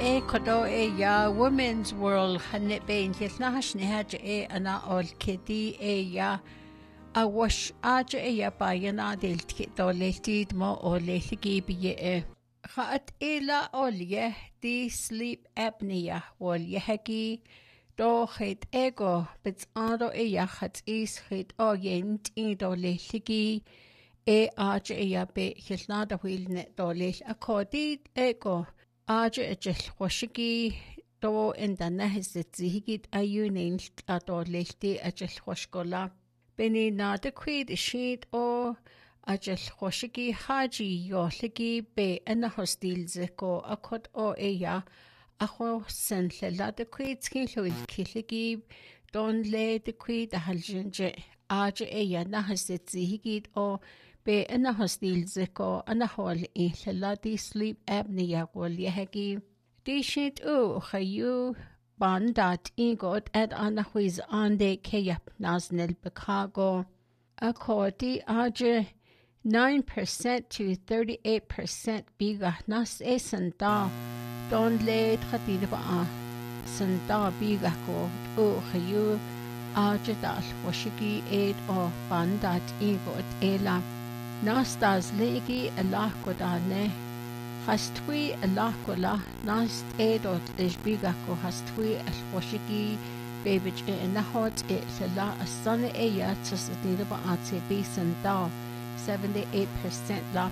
kodo ya Women's World hanit bein hilnahash nihaj ana ol kedi ya a wash aja ya bayana delti doleltid mo olelgi biye khat ila olye di sleep apnea wol yehagi do khit ego bits ado ya khat is khit o yent in dolelgi aja ya be hilnada wil ne dolel akodi ego aja ejel khoshigi do endana hizitihigit ayunin adolelti ejel khoshkola beni nada quid sheet o ajel khoshigi haji yohligi be ana hostil zeko akot o eya acho senlela de quid skinhul killigi don le de quid haljenje aja eya na hizitihigit o be ana hostil zeko ana hol ihla di sleep apnea wol yehagi di shit o khayu bandat ingot at ana huiz ande keyap naznel bekago akoti aje 9% to 38% biga nas esanda don le khatida ba sanda biga ko o khayu aje dal washigi aid o bandat ingot ela Nastas legi Allah kodane hastwi Allah kola nast edot lejbiga ko hastwi alwashigi babij nahot la asana eya tsadira ba atse bisanda 78% la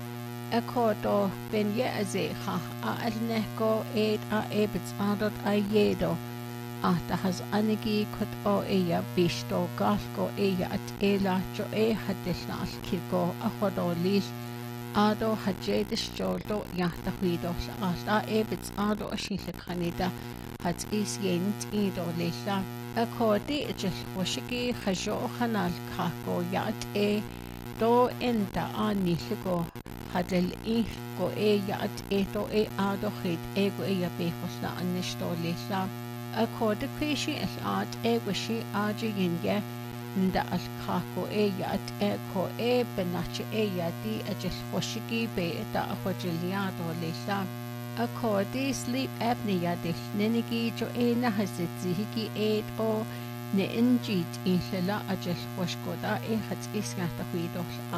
akodo benye aze ha alneko ed a ebits adot ayedo Ahta has anigi kut o eya bishto galko eya at ela jo hadilna al kirgo ahodo lil ado hadjedis joldo yahta huido ahta ebits ado ashila kanida hat is yent ido lila akodi ejil washigi hajo hanal kako yat do enda aniligo hadil go eya at edo ado hid ego eya behosna anishto lila Accord Quishi at art eguishi ajiginge nda al kako yat eko benachi yadi ajil washigi be da hojiliado lisa Accordi sleep apnea de nenigi jo na hazizihigi o ne injit in hela ajil washkoda hat isgata huido